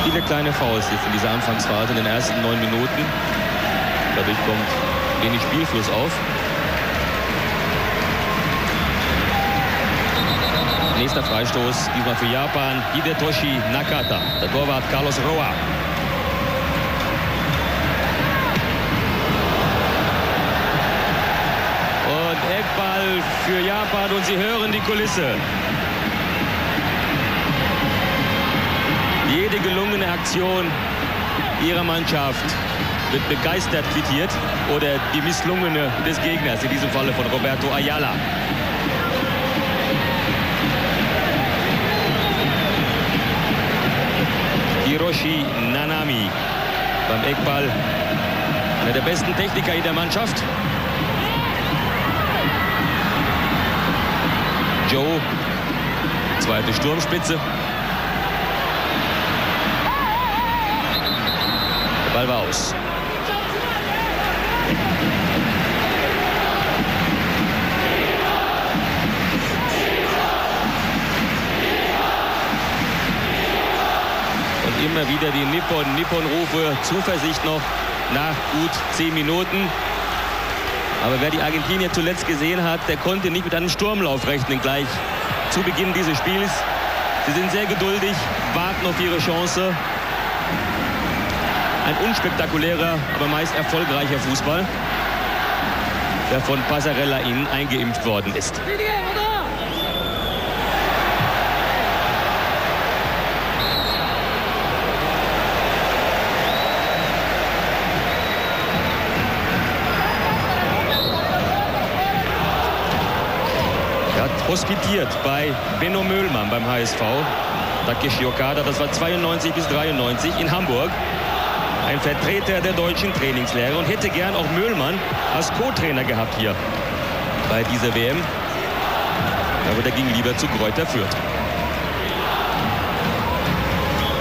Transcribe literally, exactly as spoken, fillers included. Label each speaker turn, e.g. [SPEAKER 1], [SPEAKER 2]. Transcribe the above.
[SPEAKER 1] Viele kleine Fouls jetzt in dieser Anfangsphase, in den ersten neun Minuten. Dadurch kommt wenig Spielfluss auf. Nächster Freistoß, diesmal für Japan, Hidetoshi Nakata. Der Torwart Carlos Roa. Und Eckball für Japan und Sie hören die Kulisse. Jede gelungene Aktion ihrer Mannschaft wird begeistert quittiert oder die misslungene des Gegners, in diesem Falle von Roberto Ayala. Hiroshi Nanami beim Eckball, einer der besten Techniker in der Mannschaft. Joe, zweite Sturmspitze. Der Ball war aus. Und immer wieder die Nippon, Nippon-Rufe, Zuversicht noch nach gut zehn Minuten. Aber wer die Argentinier zuletzt gesehen hat, der konnte nicht mit einem Sturmlauf rechnen gleich zu Beginn dieses Spiels. Sie sind sehr geduldig, warten auf ihre Chance. Ein unspektakulärer, aber meist erfolgreicher Fußball, der von Passarella ihnen eingeimpft worden ist. Er hat hospitiert bei Benno Möhlmann beim H S V. Takeshi Okada, das war zweiundneunzig bis dreiundneunzig in Hamburg. Ein Vertreter der deutschen Trainingslehre und hätte gern auch Möhlmann als Co-Trainer gehabt hier bei dieser W M. Aber der ging lieber zu Greuther Fürth.